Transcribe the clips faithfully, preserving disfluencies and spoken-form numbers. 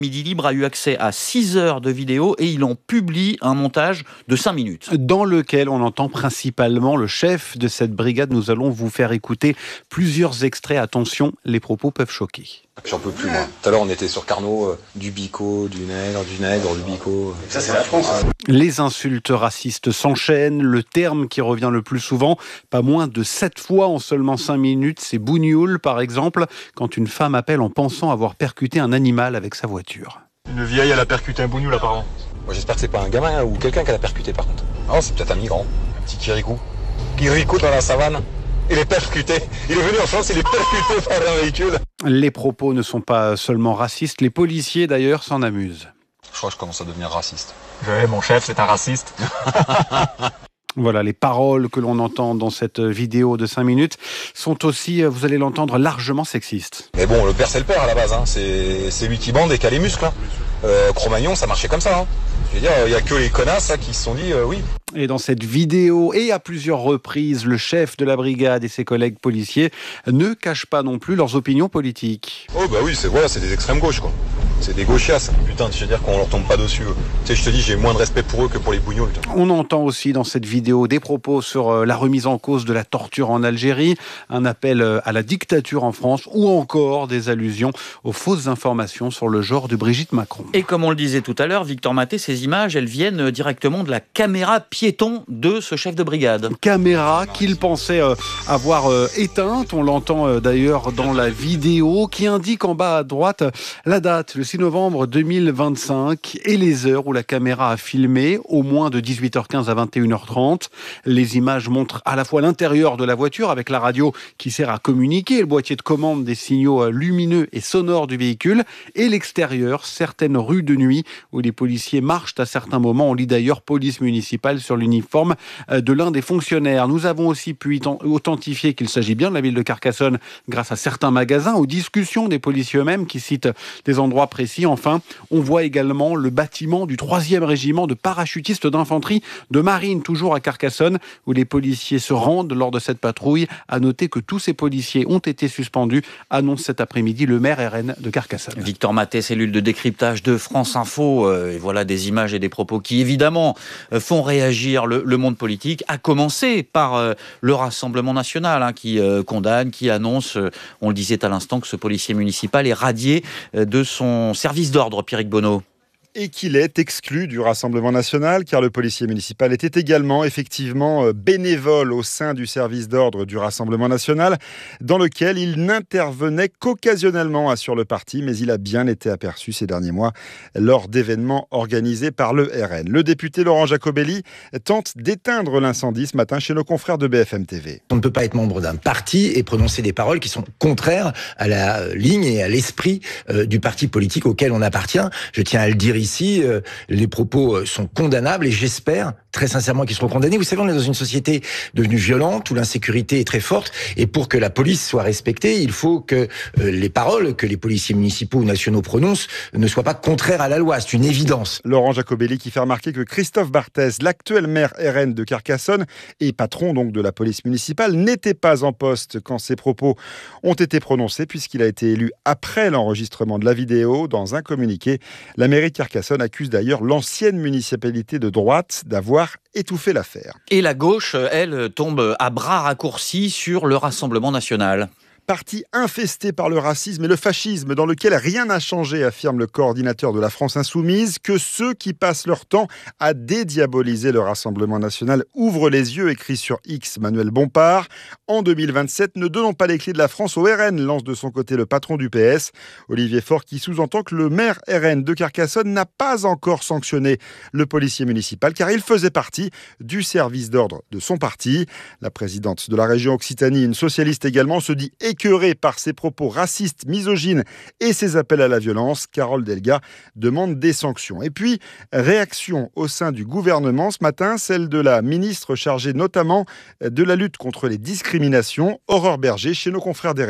Midi Libre a eu accès à six heures de vidéo et il en publie un montage de cinq minutes. Dans lequel on entend principalement le chef de cette brigade. Nous allons vous faire écouter plusieurs extraits. Attention, les propos peuvent choquer. J'en peux plus, moi. Tout à l'heure, on était sur Carnot, euh, du bico, du nègre, du nègre, du bico. Ça, c'est la France. Hein. Les insultes racistes s'enchaînent. Le terme qui revient le plus souvent, pas moins de sept fois en seulement cinq minutes, c'est bougnoul, par exemple, quand une femme appelle en pensant avoir percuté un animal avec sa voiture. Une vieille, elle a percuté un bougnoul, apparemment. Moi, j'espère que c'est pas un gamin hein, ou quelqu'un qui l'a percuté, par contre. Non, c'est peut-être un migrant. Un petit kirikou. Kirikou dans la savane. Il est percuté. Il est venu en France, il est percuté par un véhicule. Les propos ne sont pas seulement racistes. Les policiers, d'ailleurs, s'en amusent. Je crois que je commence à devenir raciste. Ouais, mon chef, c'est un raciste. Voilà, les paroles que l'on entend dans cette vidéo de cinq minutes sont aussi, vous allez l'entendre, largement sexistes. Mais bon, le père, c'est le père à la base. Hein. C'est, c'est lui qui bande et qui a les muscles. Hein. Euh, Cro-Magnon, ça marchait comme ça. Hein. Je veux dire, il n'y a que les connasses hein, qui se sont dit euh, oui. Et dans cette vidéo, et à plusieurs reprises, le chef de la brigade et ses collègues policiers ne cachent pas non plus leurs opinions politiques. Oh bah oui, c'est voilà, c'est des extrêmes gauches quoi. C'est des gauchias. Putain, je veux dire qu'on leur tombe pas dessus. Tu sais, je te dis, j'ai moins de respect pour eux que pour les bougnoules. On entend aussi dans cette vidéo des propos sur la remise en cause de la torture en Algérie, un appel à la dictature en France ou encore des allusions aux fausses informations sur le genre de Brigitte Macron. Et comme on le disait tout à l'heure, Victor Maté, ces images, elles viennent directement de la caméra piéton de ce chef de brigade. Caméra qu'il pensait avoir éteinte, on l'entend d'ailleurs dans la vidéo, qui indique en bas à droite la date, le six novembre deux mille vingt-cinq, et les heures où la caméra a filmé, au moins de dix-huit heures quinze à vingt et une heures trente. Les images montrent à la fois l'intérieur de la voiture avec la radio qui sert à communiquer, le boîtier de commande des signaux lumineux et sonores du véhicule, et l'extérieur, certaines rues de nuit où les policiers marchent à certains moments. On lit d'ailleurs police municipale sur l'uniforme de l'un des fonctionnaires. Nous avons aussi pu authentifier qu'il s'agit bien de la ville de Carcassonne grâce à certains magasins, aux discussions des policiers eux-mêmes qui citent des endroits précis. Enfin, on voit également le bâtiment du troisième régiment de parachutistes d'infanterie de marine, toujours à Carcassonne, où les policiers se rendent lors de cette patrouille. À noter que tous ces policiers ont été suspendus, annonce cet après-midi le maire R N de Carcassonne. Victor Maté, cellule de décryptage de France Info. Euh, et voilà des images et des propos qui, évidemment, euh, font réagir le, le monde politique, à commencer par euh, le Rassemblement national, hein, qui euh, condamne, qui annonce, euh, on le disait à l'instant, que ce policier municipal est radié euh, de son service d'ordre, Pierrick Bonneau. Et qu'il est exclu du Rassemblement national, car le policier municipal était également effectivement bénévole au sein du service d'ordre du Rassemblement national, dans lequel il n'intervenait qu'occasionnellement, assure le parti, mais il a bien été aperçu ces derniers mois lors d'événements organisés par le R N. Le député Laurent Jacobelli tente d'éteindre l'incendie ce matin chez nos confrères de B F M T V. On ne peut pas être membre d'un parti et prononcer des paroles qui sont contraires à la ligne et à l'esprit euh, du parti politique auquel on appartient. Je tiens à le dire ici, euh, les propos sont condamnables et j'espère très sincèrement qu'ils seront condamnés. Vous savez, on est dans une société devenue violente où l'insécurité est très forte et pour que la police soit respectée, il faut que euh, les paroles que les policiers municipaux ou nationaux prononcent ne soient pas contraires à la loi. C'est une évidence. Laurent Jacobelli qui fait remarquer que Christophe Barthès, l'actuel maire R N de Carcassonne et patron donc de la police municipale, n'était pas en poste quand ces propos ont été prononcés puisqu'il a été élu après l'enregistrement de la vidéo. Dans un communiqué, la mairie de Carcassonne accuse d'ailleurs l'ancienne municipalité de droite d'avoir étouffé l'affaire. Et la gauche, elle, tombe à bras raccourcis sur le Rassemblement national. Parti infesté par le racisme et le fascisme, dans lequel rien n'a changé, affirme le coordinateur de la France Insoumise, que ceux qui passent leur temps à dédiaboliser le Rassemblement national ouvrent les yeux, écrit sur X Manuel Bompard. En deux mille vingt-sept, ne donnons pas les clés de la France au R N, lance de son côté le patron du P S, Olivier Faure, qui sous-entend que le maire R N de Carcassonne n'a pas encore sanctionné le policier municipal, car il faisait partie du service d'ordre de son parti. La présidente de la région Occitanie, une socialiste également, se dit écœurée par ses propos racistes, misogynes et ses appels à la violence. Carole Delga demande des sanctions. Et puis, réaction au sein du gouvernement ce matin, celle de la ministre chargée notamment de la lutte contre les discriminations, Aurore Berger, chez nos confrères d'R M C.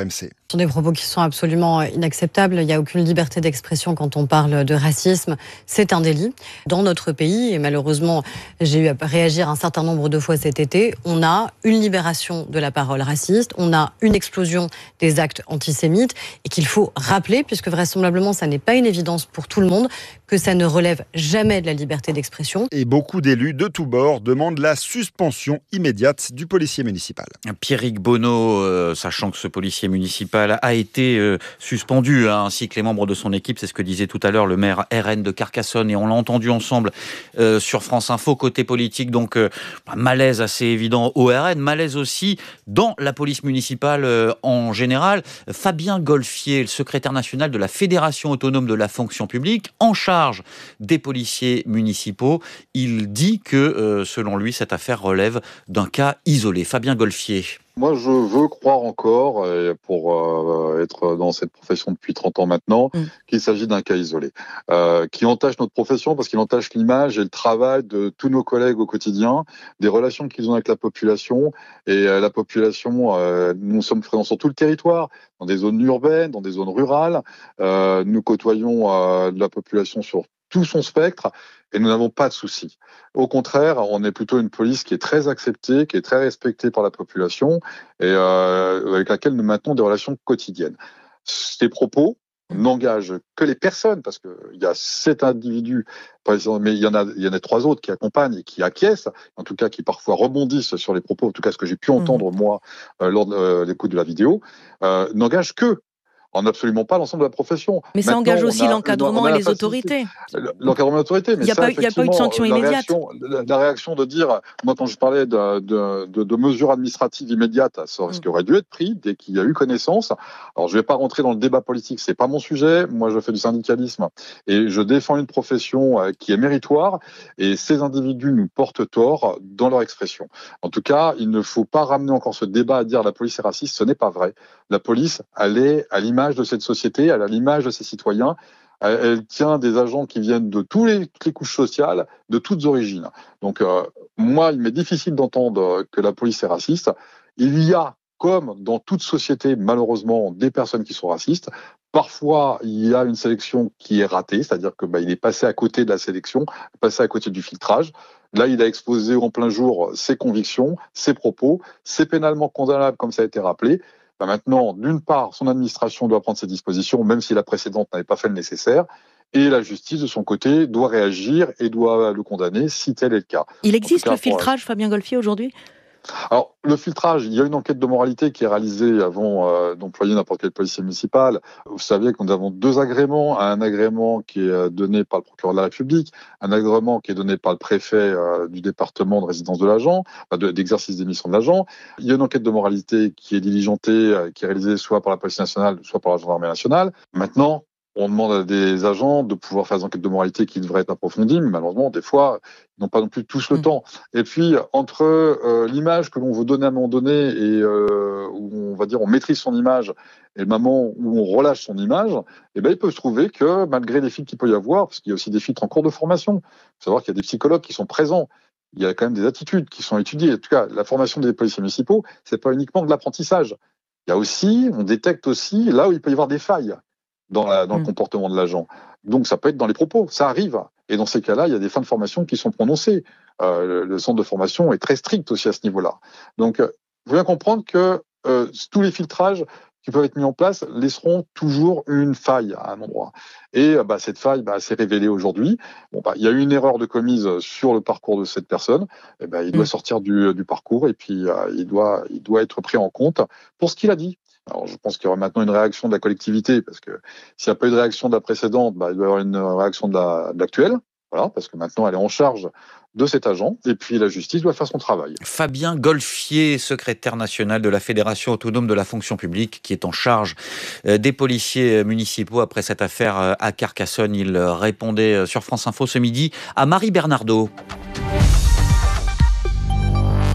Ce sont des propos qui sont absolument inacceptables. Il n'y a aucune liberté d'expression quand on parle de racisme. C'est un délit. Dans notre pays, et malheureusement, j'ai eu à réagir un certain nombre de fois cet été, on a une libération de la parole raciste, on a une explosion des actes antisémites, et qu'il faut rappeler, puisque vraisemblablement ça n'est pas une évidence pour tout le monde, que ça ne relève jamais de la liberté d'expression. Et beaucoup d'élus de tous bords demandent la suspension immédiate du policier municipal. Pierrick Bonneau, euh, sachant que ce policier municipal a été euh, suspendu, hein, ainsi que les membres de son équipe, c'est ce que disait tout à l'heure le maire R N de Carcassonne, et on l'a entendu ensemble euh, sur France Info. Côté politique, donc euh, malaise assez évident au R N, malaise aussi dans la police municipale euh, en général. Fabien Golfier, le secrétaire national de la Fédération autonome de la fonction publique, en charge des policiers municipaux, il dit que, euh, selon lui, cette affaire relève d'un cas isolé. Fabien Golfier. Moi, je veux croire encore, et pour euh, être dans cette profession depuis trente ans maintenant, mmh. qu'il s'agit d'un cas isolé, euh, qui entache notre profession parce qu'il entache l'image et le travail de tous nos collègues au quotidien, des relations qu'ils ont avec la population. Et euh, la population, euh, nous sommes présents sur tout le territoire, dans des zones urbaines, dans des zones rurales. Euh, nous côtoyons euh, la population sur tout son spectre et nous n'avons pas de soucis. Au contraire, on est plutôt une police qui est très acceptée, qui est très respectée par la population et euh, avec laquelle nous maintenons des relations quotidiennes. Ces propos n'engagent que les personnes, parce qu'il y a sept individus, mais il y en a, il y en a trois autres qui accompagnent et qui acquiescent, en tout cas qui parfois rebondissent sur les propos, en tout cas ce que j'ai pu entendre mmh. moi euh, lors de euh, l'écoute de la vidéo, euh, n'engagent que en absolument pas l'ensemble de la profession. Mais ça Maintenant, engage aussi l'encadrement et les autorités. L'encadrement et l'autorité, mais il n'y a, ça, a pas eu de sanction la immédiate. Réaction, la, la réaction de dire, moi quand je parlais de, de, de, de mesures administratives immédiates, ça ce qui aurait dû être pris dès qu'il y a eu connaissance. Alors je ne vais pas rentrer dans le débat politique, c'est pas mon sujet. Moi je fais du syndicalisme et je défends une profession qui est méritoire. Et ces individus nous portent tort dans leur expression. En tout cas, il ne faut pas ramener encore ce débat à dire la police est raciste. Ce n'est pas vrai. La police, elle est à l'image de cette société. Elle a l'image de ses citoyens. Elle, elle tient des agents qui viennent de tous les, toutes les couches sociales, de toutes origines. Donc, euh, moi, il m'est difficile d'entendre que la police est raciste. Il y a, comme dans toute société, malheureusement, des personnes qui sont racistes. Parfois, il y a une sélection qui est ratée, c'est-à-dire que bah, il est passé à côté de la sélection, passé à côté du filtrage. Là, il a exposé en plein jour ses convictions, ses propos. C'est pénalement condamnable, comme ça a été rappelé. Ben maintenant, d'une part, son administration doit prendre ses dispositions, même si la précédente n'avait pas fait le nécessaire, et la justice, de son côté, doit réagir et doit le condamner si tel est le cas. Il existe cas, le filtrage, pour... Fabien Golfier, aujourd'hui ? Alors, le filtrage, il y a une enquête de moralité qui est réalisée avant euh, d'employer n'importe quel policier municipal. Vous savez que nous avons deux agréments. Un agrément qui est donné par le procureur de la République, un agrément qui est donné par le préfet euh, du département de résidence de l'agent, enfin de, d'exercice des missions de l'agent. Il y a une enquête de moralité qui est diligentée, euh, qui est réalisée soit par la police nationale, soit par la gendarmerie nationale. Maintenant, on demande à des agents de pouvoir faire des enquêtes de moralité qui devraient être approfondies, mais malheureusement, des fois, ils n'ont pas non plus tous le mmh. temps. Et puis, entre euh, l'image que l'on veut donner à un moment donné et euh, où on va dire on maîtrise son image et le moment où on relâche son image, eh ben, il peut se trouver que malgré les filtres qu'il peut y avoir, parce qu'il y a aussi des filtres en cours de formation, il faut savoir qu'il y a des psychologues qui sont présents, il y a quand même des attitudes qui sont étudiées. En tout cas, la formation des policiers municipaux, c'est pas uniquement de l'apprentissage. Il y a aussi, on détecte aussi là où il peut y avoir des failles dans, la, dans mmh. le comportement de l'agent. Donc ça peut être dans les propos, ça arrive. Et dans ces cas-là, il y a des fins de formation qui sont prononcées. Euh, le, le centre de formation est très strict aussi à ce niveau-là. Donc, il faut bien comprendre que euh, tous les filtrages qui peuvent être mis en place laisseront toujours une faille à un endroit. Et bah, cette faille bah, s'est révélée aujourd'hui. Bon, bah, il y a eu une erreur de commise sur le parcours de cette personne. Et bah, il doit mmh. sortir du, du parcours et puis euh, il, doit, il doit être pris en compte pour ce qu'il a dit. Alors, je pense qu'il y aura maintenant une réaction de la collectivité, parce que s'il n'y a pas eu de réaction de la précédente, bah, il doit y avoir une réaction de, la, de l'actuelle, voilà, parce que maintenant elle est en charge de cet agent, et puis la justice doit faire son travail. Fabien Golfier, secrétaire national de la Fédération autonome de la fonction publique, qui est en charge des policiers municipaux après cette affaire à Carcassonne. Il répondait sur France Info ce midi à Marie Bernardo.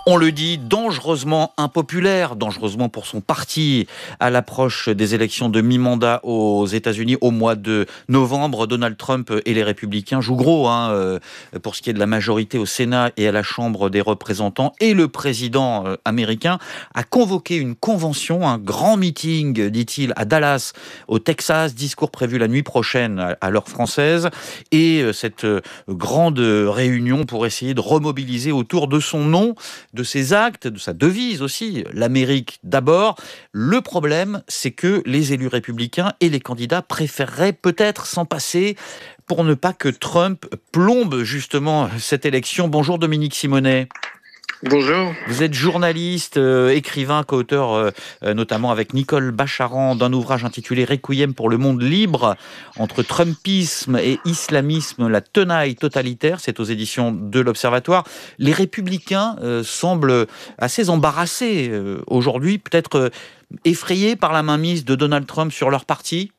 On le dit, dangereusement impopulaire, dangereusement pour son parti. À l'approche des élections de mi-mandat aux États-Unis au mois de novembre, Donald Trump et les Républicains jouent gros hein, euh, pour ce qui est de la majorité au Sénat et à la Chambre des représentants. Et le président euh, américain a convoqué une convention, un grand meeting, dit-il, à Dallas, au Texas. Discours prévu la nuit prochaine à, à l'heure française. Et euh, cette euh, grande réunion pour essayer de remobiliser autour de son nom, de ses actes, de sa devise aussi, l'Amérique d'abord. Le problème, c'est que les élus républicains et les candidats préféreraient peut-être s'en passer pour ne pas que Trump plombe justement cette élection. Bonjour Dominique Simonet. Bonjour. Vous êtes journaliste, euh, écrivain, co-auteur euh, euh, notamment avec Nicole Bacharan d'un ouvrage intitulé Requiem pour le monde libre, entre Trumpisme et islamisme, la tenaille totalitaire. C'est aux éditions de l'Observatoire. Les Républicains euh, semblent assez embarrassés euh, aujourd'hui, peut-être euh, effrayés par la mainmise de Donald Trump sur leur parti.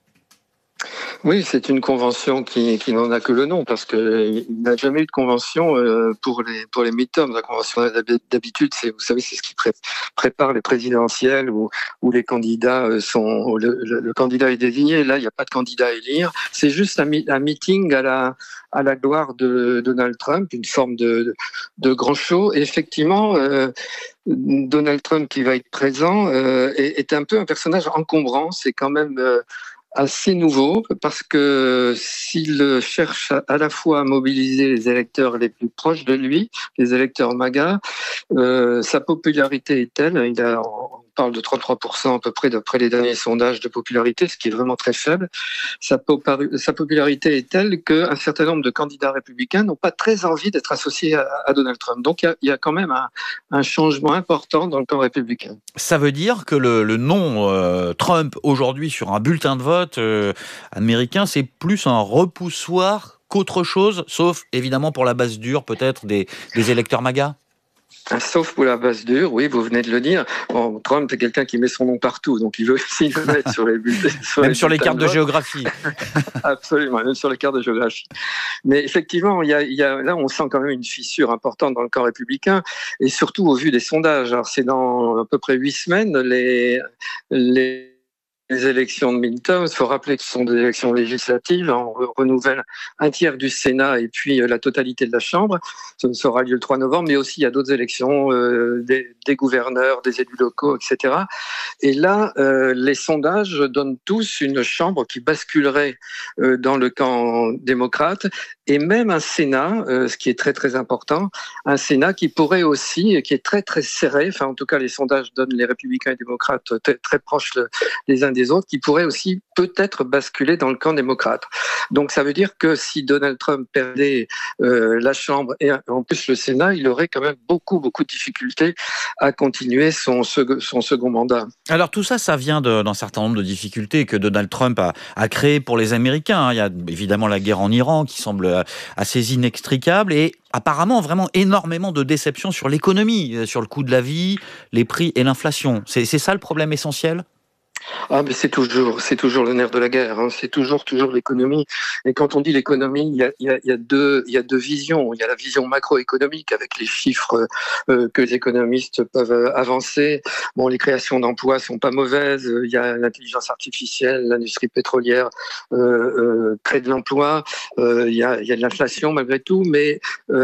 Oui, c'est une convention qui, qui n'en a que le nom, parce qu'il n'a jamais eu de convention euh, pour les pour les midterms. La convention d'habitude, c'est, vous savez, c'est ce qui pré- prépare les présidentielles où, où les candidats sont le, le, le candidat est désigné. Là, il n'y a pas de candidat à élire. C'est juste un, un meeting à la à la gloire de Donald Trump, une forme de de, de grand show. Et effectivement, euh, Donald Trump qui va être présent euh, est, est un peu un personnage encombrant. C'est quand même euh, assez nouveau, parce que s'il cherche à la fois à mobiliser les électeurs les plus proches de lui, les électeurs MAGA, euh, sa popularité est telle, il a, on parle de trente-trois pour cent à peu près d'après les derniers sondages de popularité, ce qui est vraiment très faible. Sa, popar- sa popularité est telle qu'un certain nombre de candidats républicains n'ont pas très envie d'être associés à, à Donald Trump. Donc il y a, il y a quand même un, un changement important dans le camp républicain. Ça veut dire que le, le nom euh, Trump aujourd'hui sur un bulletin de vote euh, américain, c'est plus un repoussoir qu'autre chose, sauf évidemment pour la base dure peut-être des, des électeurs MAGA. Sauf pour la base dure, oui, vous venez de le dire. Bon, Trump, c'est quelqu'un qui met son nom partout, donc il veut aussi le mettre sur les bulletins. Même les sur les cartes de, de géographie. Absolument, même sur les cartes de géographie. Mais effectivement, il y a, il y a, là, on sent quand même une fissure importante dans le camp républicain, et surtout au vu des sondages. Alors, c'est dans à peu près huit semaines, les... les Les élections de midterm, il faut rappeler que ce sont des élections législatives. On renouvelle un tiers du Sénat et puis la totalité de la Chambre. Ça aura lieu le trois novembre, mais aussi il y a d'autres élections, euh, des, des gouverneurs, des élus locaux, et cetera. Et là, euh, les sondages donnent tous une Chambre qui basculerait euh, dans le camp démocrate, et même un Sénat, euh, ce qui est très très important, un Sénat qui pourrait aussi, et qui est très très serré, enfin en tout cas les sondages donnent les républicains et démocrates très, très proches les uns des autres, qui pourraient aussi peut-être basculer dans le camp démocrate. Donc ça veut dire que si Donald Trump perdait euh, la Chambre et en plus le Sénat, il aurait quand même beaucoup beaucoup de difficultés à continuer son, son second mandat. Alors tout ça, ça vient de, d'un certain nombre de difficultés que Donald Trump a, a créées pour les Américains. Il y a évidemment la guerre en Iran qui semble assez inextricable et apparemment vraiment énormément de déceptions sur l'économie, sur le coût de la vie, les prix et l'inflation. C'est, c'est ça le problème essentiel ? Ah, mais c'est toujours, c'est toujours le nerf de la guerre. Hein. C'est toujours, toujours l'économie. Et quand on dit l'économie, il y a, il y a, il y a deux, il y a deux visions. Il y a la vision macroéconomique avec les chiffres euh, que les économistes peuvent avancer. Bon, les créations d'emplois sont pas mauvaises. Il y a l'intelligence artificielle, l'industrie pétrolière euh, euh, crée de l'emploi. Euh, il y a, il y a de l'inflation malgré tout, mais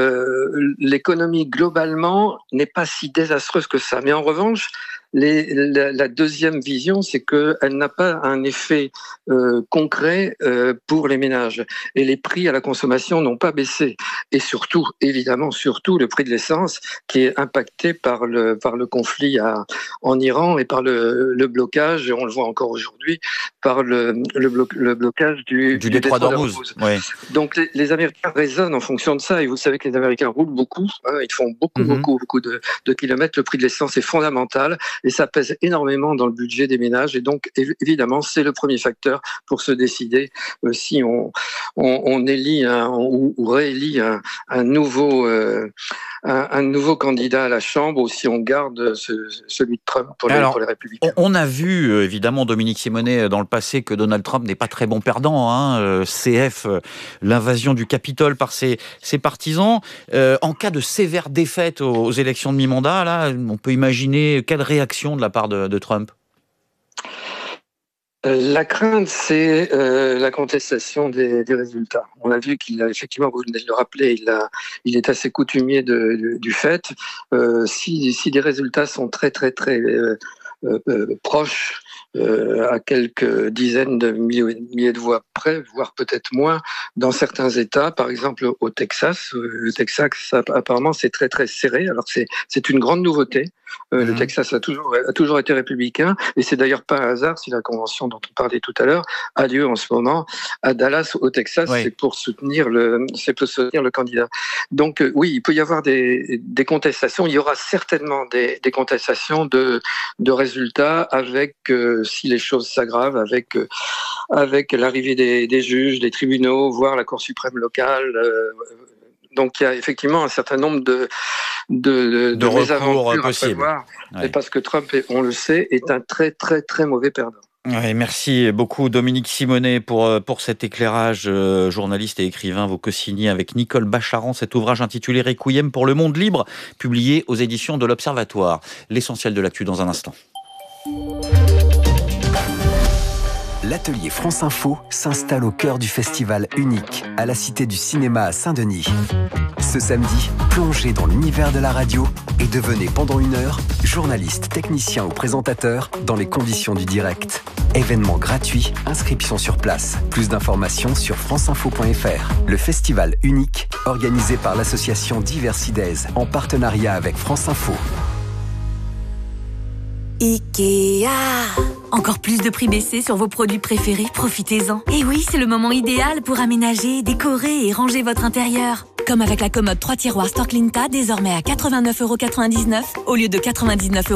euh, l'économie globalement n'est pas si désastreuse que ça. Mais en revanche, Les, la, la deuxième vision, c'est qu'elle n'a pas un effet euh, concret euh, pour les ménages. Et les prix à la consommation n'ont pas baissé. Et surtout, évidemment, surtout le prix de l'essence qui est impacté par le, par le conflit à, en Iran et par le, le blocage, et on le voit encore aujourd'hui, par le, le, blo- le blocage du, du, du détroit d'Ormuz. Oui. Donc les, les Américains raisonnent en fonction de ça. Et vous savez que les Américains roulent beaucoup. Hein, ils font beaucoup, mm-hmm. beaucoup, beaucoup de, de kilomètres. Le prix de l'essence est fondamental. et ça pèse énormément dans le budget des ménages. Et donc, évidemment, c'est le premier facteur pour se décider euh, si on, on, on élit un, ou, ou réélit un, un, nouveau, euh, un, un nouveau candidat à la Chambre ou si on garde ce, celui de Trump pour les, Alors, pour les Républicains. On a vu, euh, évidemment, Dominique Simonet, dans le passé, que Donald Trump n'est pas très bon perdant. Hein, euh, C F, euh, l'invasion du Capitole par ses, ses partisans. Euh, en cas de sévère défaite aux, aux élections de mi-mandat, là, on peut imaginer quelle réaction de la part de, de Trump ? La crainte, c'est euh, la contestation des, des résultats. On a vu qu'il a effectivement, vous venez de le rappeler, il, a, il est assez coutumier de, de, du fait. Euh, si, si des résultats sont très très très euh, euh, proches, euh, à quelques dizaines de milliers, milliers de voix près, voire peut-être moins, dans certains États, par exemple au Texas. Le Texas, ça, apparemment, c'est très très serré. Alors c'est c'est une grande nouveauté. Euh, mmh. Le Texas a toujours a toujours été républicain, et c'est d'ailleurs pas un hasard si la convention dont on parlait tout à l'heure a lieu en ce moment à Dallas, au Texas. Oui. C'est pour soutenir le c'est pour soutenir le candidat. Donc euh, oui, il peut y avoir des des contestations. Il y aura certainement des des contestations de de résultats avec euh, si les choses s'aggravent, avec euh, avec l'arrivée des, des juges, des tribunaux, voire la Cour suprême locale. Euh, donc il y a effectivement un certain nombre de de, de, de mésaventures à prévoir, ouais. Parce que Trump, on le sait, est un très très très mauvais perdant. Ouais, merci beaucoup Dominique Simonet pour, pour cet éclairage, euh, journaliste et écrivain. Vous co-signez avec Nicole Bacharan cet ouvrage intitulé Requiem pour le monde libre, publié aux éditions de l'Observatoire. L'essentiel de l'actu dans un instant. L'atelier France Info s'installe au cœur du festival unique à la Cité du Cinéma à Saint-Denis. Ce samedi, plongez dans l'univers de la radio et devenez pendant une heure journaliste, technicien ou présentateur dans les conditions du direct. Événement gratuit, inscription sur place. Plus d'informations sur franceinfo point f r. Le festival unique, organisé par l'association Diversides en partenariat avec France Info. Ikea. Encore plus de prix baissés sur vos produits préférés, profitez-en. Et oui, c'est le moment idéal pour aménager, décorer et ranger votre intérieur. Comme avec la commode trois tiroirs Storklinta, désormais à quatre-vingt-neuf euros quatre-vingt-dix-neuf au lieu de quatre-vingt-dix-neuf euros.